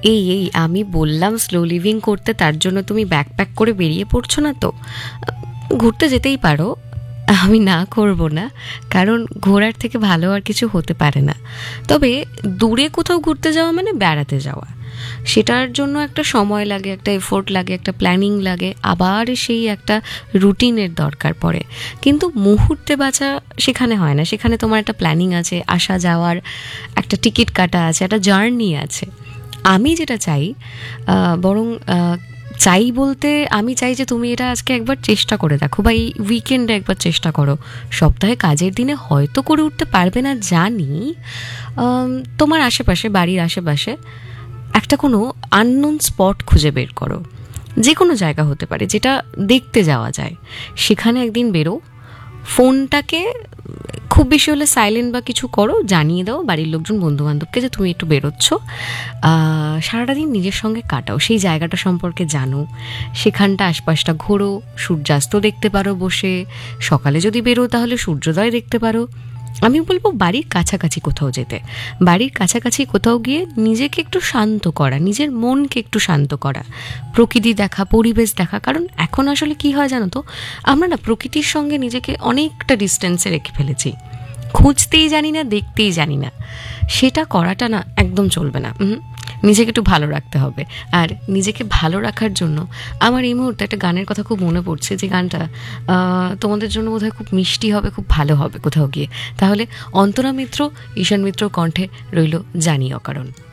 এই আমি বললাম স্লো লিভিং করতে, তার জন্য তুমি ব্যাকপ্যাক করে বেরিয়ে পড়ছো না তো। ঘুরতে যেতেই পারো, আমি না করব না, কারণ ঘোরার থেকে ভালো আর কিছু হতে পারে না। তবে দূরে কোথাও ঘুরতে যাওয়া মানে বেড়াতে যাওয়া, সেটার জন্য একটা সময় লাগে, একটা এফোর্ট লাগে, একটা প্ল্যানিং লাগে, আবার সেই একটা রুটিনের দরকার পড়ে। কিন্তু মুহূর্তে বাঁচা সেখানে হয় না, সেখানে তোমার একটা প্ল্যানিং আছে, আসা যাওয়ার একটা টিকিট কাটা আছে, একটা জার্নি আছে। আমি যেটা চাই, বরং চাই বলতে আমি চাই যে তুমি এটা আজকে একবার চেষ্টা করে দেখো, বা এই উইকেন্ডে একবার চেষ্টা করো। সপ্তাহে কাজের দিনে হয়তো করে উঠতে পারবে না জানি, তোমার আশেপাশে, বাড়ির আশেপাশে একটা কোনো আননোন স্পট খুঁজে বের করো। যে কোনো জায়গা হতে পারে যেটা দেখতে যাওয়া যায়, সেখানে একদিন বেরো। ফোনটাকে খুব বেশি হলে সাইলেন্ট বা কিছু করো, জানিয়ে দাও বাড়ির লোকজন, বন্ধুবান্ধবকে যে তুমি একটু বেরোচ্ছ। সারাটা দিন নিজের সঙ্গে কাটাও, সেই জায়গাটা সম্পর্কে জানো, সেখানটা আশপাশটা ঘোরো, সূর্যাস্ত দেখতে পারো বসে। সকালে যদি বেরো তাহলে সূর্যোদয় দেখতে পারো। আমি বলবো বাড়ির কাছাকাছি কোথাও যেতে, বাড়ির কাছাকাছি কোথাও গিয়ে নিজেকে একটু শান্ত করা, নিজের মনকে একটু শান্ত করা, প্রকৃতি দেখা, পরিবেশ দেখা। কারণ এখন আসলে কি হয় জানো তো, আমরা না প্রকৃতির সঙ্গে নিজেকে অনেকটা ডিস্টেন্সে রেখে ফেলেছি, খুঁজতেই জানি না, দেখতেই জানি না। সেটা করাটা না একদম চলবে না। নিজেকে একটু ভালো রাখতে হবে। আর নিজেকে ভালো রাখার জন্য আমার এই মুহূর্তে একটা গানের কথা খুব মনে পড়ছে, যে গানটা তোমাদের জন্য বোধহয় খুব মিষ্টি হবে, খুব ভালো হবে কোথাও গিয়ে। তাহলে অন্তরা মিত্র, ঈশান মিত্র কণ্ঠে রইল জানি অকারণ।